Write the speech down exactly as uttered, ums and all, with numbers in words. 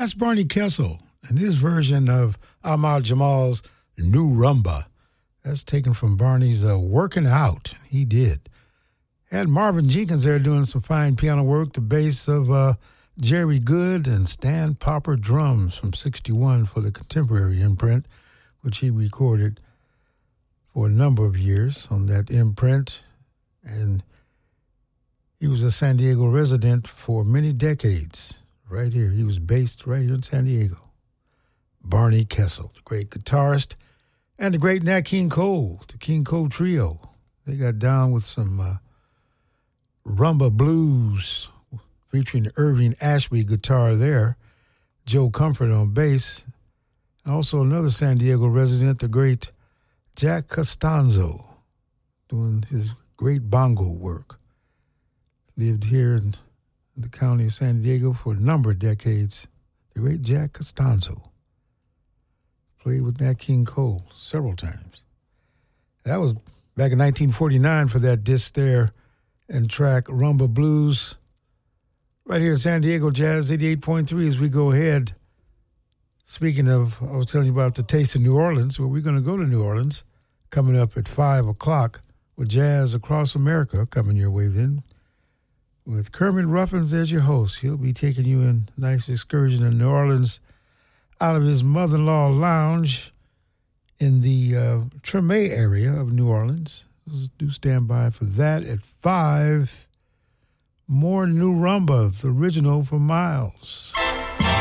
That's Barney Kessel and his version of Ahmad Jamal's New Rumba. That's taken from Barney's uh, Working Out. He did. Had Marvin Jenkins there doing some fine piano work, the bass of uh, Jerry Good and Stan Popper drums from sixty-one for the Contemporary imprint, which he recorded for a number of years on that imprint. And he was a San Diego resident for many decades. Right here. He was based right here in San Diego. Barney Kessel, the great guitarist, and the great Nat King Cole, the King Cole Trio. They got down with some uh, rumba blues featuring Irving Ashby guitar there, Joe Comfort on bass, and also another San Diego resident, the great Jack Costanzo, doing his great bongo work. Lived here in the county of San Diego for a number of decades. The great Jack Costanzo played with Nat King Cole several times. That was back in nineteen forty-nine for that disc there and track Rumba Blues. Right here in San Diego Jazz eighty-eight point three as we go ahead. Speaking of, I was telling you about the Taste of New Orleans. Well, we're going to go to New Orleans coming up at five o'clock with Jazz Across America coming your way then. With Kermit Ruffins as your host. He'll be taking you in a nice excursion in New Orleans out of his mother-in-law lounge in the uh, Treme area of New Orleans. Do stand by for that at five. More New Rumba, the original for Miles.